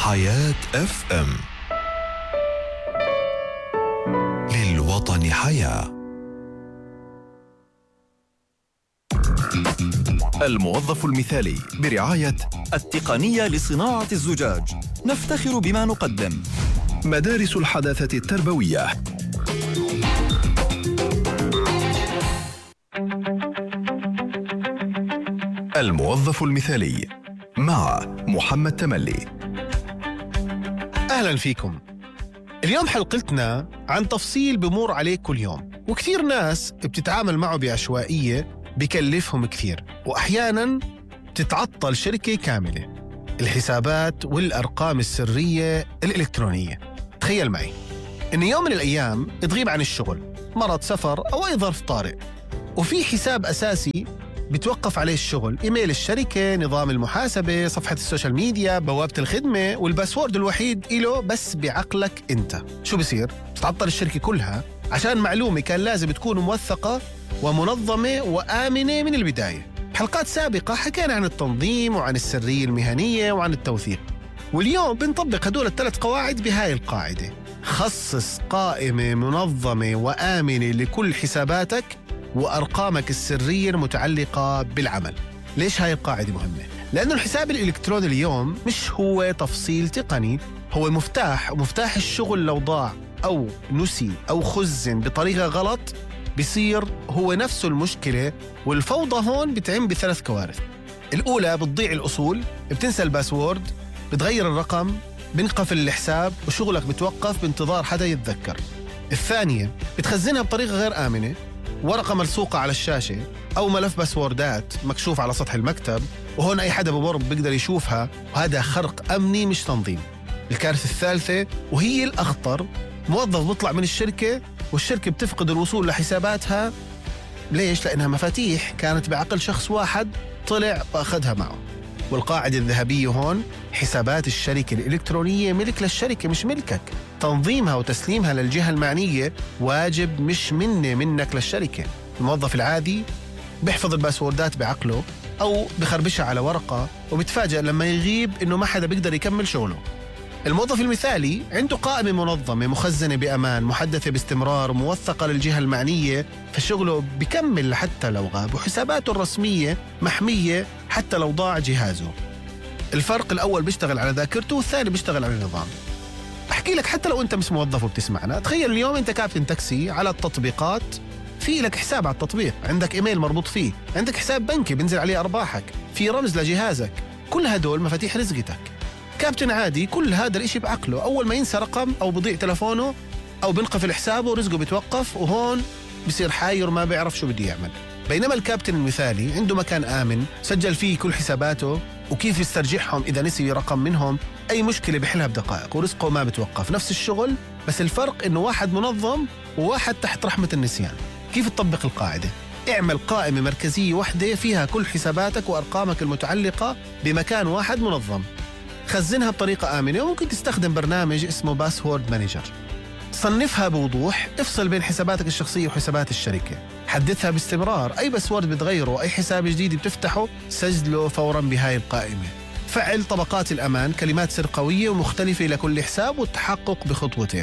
حياة اف ام. للوطن حياة. الموظف المثالي برعاية التقنية لصناعة الزجاج. نفتخر بما نقدم. مدارس الحداثة التربوية. الموظف المثالي مع محمد تملي. أهلا فيكم. اليوم حلقتنا عن تفصيل بمر عليك كل يوم، وكثير ناس بتتعامل معه بعشوائية، بكلفهم كثير، وأحياناً تتعطل شركة كاملة: الحسابات والأرقام السرية الإلكترونية. تخيل معي إن يوم من الأيام تغيب عن الشغل، مرض، سفر أو أي ظرف طارئ، وفي حساب أساسي بتوقف عليه الشغل، إيميل الشركة، نظام المحاسبة، صفحة السوشيال ميديا، بوابة الخدمة، والباسورد الوحيد إله بس بعقلك أنت. شو بصير؟ بتتعطل الشركة كلها عشان معلومة كان لازم تكون موثقة ومنظمة وآمنة من البداية. بحلقات سابقة حكينا عن التنظيم وعن السرية المهنية وعن التوثيق، واليوم بنطبق هدول الثلاث قواعد بهاي القاعدة: خصص قائمة منظمة وآمنة لكل حساباتك وأرقامك السرية المتعلقة بالعمل. ليش هاي القاعدة مهمة؟ لأنه الحساب الإلكتروني اليوم مش هو تفصيل تقني، هو مفتاح، ومفتاح الشغل لو ضاع أو نسي أو خزن بطريقة غلط بصير هو نفسه المشكلة. والفوضى هون بتعم بثلاث كوارث. الأولى: بتضيع الأصول، بتنسى الباسورد، بتغير الرقم، بنقفل الحساب وشغلك بتوقف بانتظار حدا يتذكر. الثانية: بتخزنها بطريقة غير آمنة، ورقة ملصوقة على الشاشة أو ملف باسوردات مكشوف على سطح المكتب، وهون أي حدا بمر بيقدر يشوفها، وهذا خرق أمني مش تنظيم. الكارثة الثالثة وهي الأخطر: موظف بيطلع من الشركة والشركة بتفقد الوصول لحساباتها. ليش؟ لأنها مفاتيح كانت بعقل شخص واحد طلع وأخذها معه. والقاعدة الذهبية هون: حسابات الشركة الإلكترونية ملك للشركة مش ملكك. تنظيمها وتسليمها للجهة المعنية واجب مش منك للشركة. الموظف العادي بيحفظ الباسوردات بعقله أو بخربشها على ورقة، وبتفاجأ لما يغيب إنه ما حدا بيقدر يكمل شغله. الموظف المثالي عنده قائمة منظمة مخزنة بأمان، محدثة باستمرار، موثقة للجهة المعنية، فشغله بكمل حتى لو غاب، وحساباته الرسمية محمية حتى لو ضاع جهازه. الفرق الأول بيشتغل على ذاكرته والثاني بيشتغل على النظام. أحكي لك حتى لو أنت مش موظف وبتسمعنا، تخيل اليوم أنت كابتن تاكسي على التطبيقات، في لك حساب على التطبيق، عندك إيميل مربوط فيه، عندك حساب بنكي بنزل عليه أرباحك، في رمز لجهازك، كل هدول مفاتيح رزقتك. كابتن عادي كل هذا الاشي بعقله، أول ما ينسى رقم أو بضيع تلفونه أو بنقفل حسابه ورزقه بتوقف، وهون بصير حاير ما بيعرف شو بده يعمل. بينما الكابتن المثالي عنده مكان آمن سجل فيه كل حساباته وكيف يسترجعهم إذا نسي رقم منهم، أي مشكلة بحلها بدقائق، ورزقه ما بتوقف، نفس الشغل، بس الفرق إنه واحد منظم وواحد تحت رحمة النسيان. كيف تطبق القاعدة؟ اعمل قائمة مركزية واحدة فيها كل حساباتك وأرقامك المتعلقة بمكان واحد منظم، خزنها بطريقة آمنة، وممكن تستخدم برنامج اسمه باسورد مانجر. صنفها بوضوح، افصل بين حساباتك الشخصية وحسابات الشركة، حدثها باستمرار، أي باسورد بتغيره، أي حساب جديد بتفتحه سجله فوراً بهاي القائمة. فعل طبقات الأمان، كلمات سر قوية ومختلفة لكل حساب، والتحقق بخطوتين.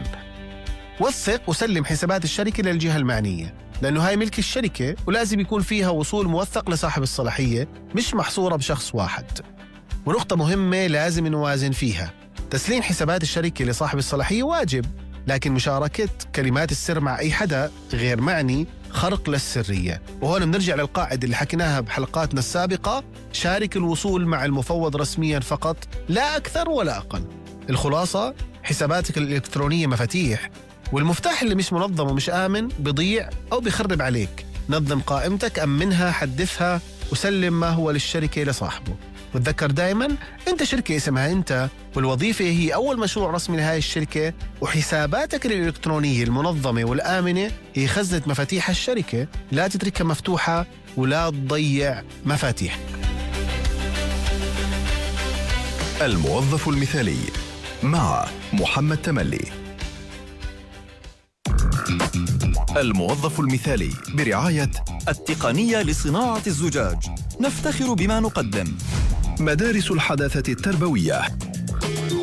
وثق وسلم حسابات الشركة للجهة المعنية، لأنه هاي ملك الشركة ولازم يكون فيها وصول موثق لصاحب الصلاحية، مش محصورة بشخص واحد. ونقطة مهمة لازم نوازن فيها: تسليم حسابات الشركة لصاحب الصلاحية واجب، لكن مشاركة كلمات السر مع أي حدا غير معني خرق للسرية. وهون بنرجع للقاعدة اللي حكيناها بحلقاتنا السابقة: شارك الوصول مع المفوض رسميا فقط، لا أكثر ولا أقل. الخلاصة: حساباتك الإلكترونية مفاتيح، والمفتاح اللي مش منظم ومش آمن بيضيع أو بيخرب عليك. نظم قائمتك، أمنها، حدثها، وسلم ما هو للشركة لصاحبه. وتذكر دايماً أنت شركة اسمها أنت، والوظيفة هي أول مشروع رسمي لهاي الشركة، وحساباتك الإلكترونية المنظمة والآمنة هي خزنة مفاتيح الشركة، لا تتركها مفتوحة ولا تضيع مفاتيح. الموظف المثالي مع محمد تملي. الموظف المثالي برعاية التقنية لصناعة الزجاج. نفتخر بما نقدم. مدارس الحداثة التربوية.